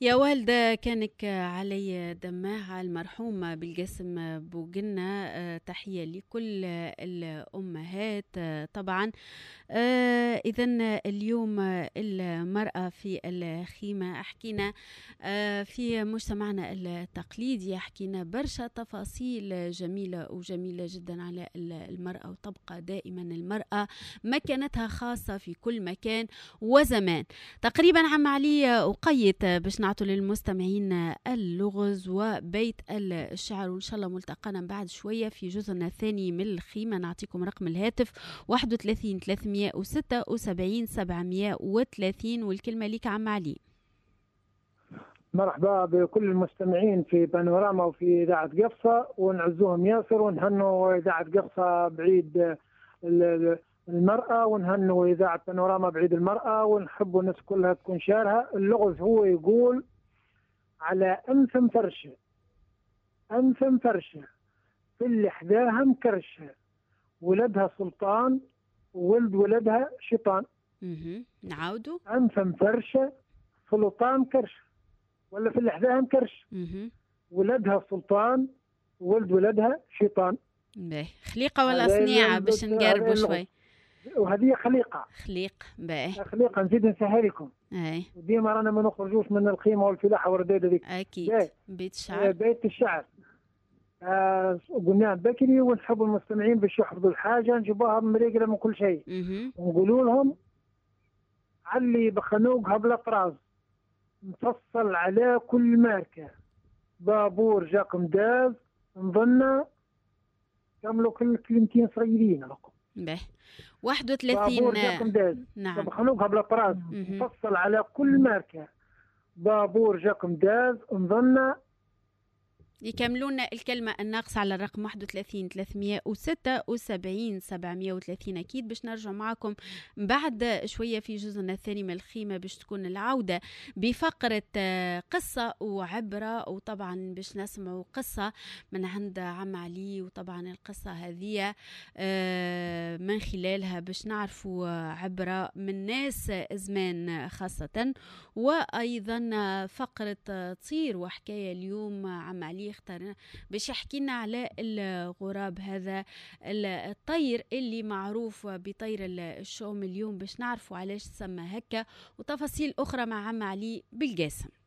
يا والدة كانك علي دماغ المرحوم بالقاسم بوقنا، تحية لكل الأمهات طبعا. إذا اليوم المرأة في الخيمة، حكينا في مجتمعنا التقليدي، حكينا برشا تفاصيل جميلة وجميلة جدا على المرأة، وتبقى دائما المرأة مكانتها خاصة في كل مكان وزمان. تقريبا عم علي أقيت باش نعطوا للمستمعين اللغز وبيت الشعر، وإن شاء الله ملتقانا بعد شوية في جزءنا الثاني من الخيمة. نعطيكم رقم الهاتف 31 376 730 والكلمة ليك عم علي. مرحبا بكل المستمعين في بانوراما وفي إذاعة قفصة، ونعزوهم ياسر، ونهنوا إذاعة قفصة بعيد المرأة، ونهنوا إذاعة بانوراما بعيد المرأة، ونحبوا الناس كلها تكون شارها. اللغز هو يقول على أنف مفرشة، أنف مفرشة في اللي حذاها مكرشة، ولدها سلطان وولد ولدها شيطان. نعاودوا. أنف مفرشة سلطان مكرشة، ولا في اللي حذاها مكرش، ولدها سلطان وولد ولدها شيطان. باهي، خليقة ولا صنيعة باش نقربوا شوي؟ وهذه خليقة. باهي، خليقة. نزيد نسهل لكم. وديما رانا ما نخرجوش من الخيمة والفلاحة والردادة ذيك. أكيد. بيت الشعر. بيت الشعر. قلنا بكري، ونحب المستمعين باش يحفظوا الحاجة نجيبوها مريقلة من كل شيء. ونقولوا لهم علي بخنوقها بلا طراز، مفصل على كل ماركة، بابور جاك مداز، نظن كاملوا كل كلمتين صغيرين لكم. باهي، 31. بابور جاك مداز. نعم. بخنوقها بلا طراز، مفصل على كل ماركة، بابور جاك مداز، نظن يكملون الكلمة الناقصة على الرقم 31 376 730. أكيد باش نرجع معكم بعد شوية في جزءنا الثاني من الخيمة، باش تكون العودة بفقرة قصة وعبرة، وطبعا باش نسمعوا قصة من عند عم علي، وطبعا القصة هذه من خلالها باش نعرفوا عبرة من ناس زمان خاصة. وأيضا فقرة تصير وحكاية اليوم عم علي اختارنا باش يحكينا على الغراب، هذا الطير اللي معروف بطير الشوم اليوم، باش نعرفوا علاش تسمى هكا، وتفاصيل أخرى مع عم علي بالقاسم.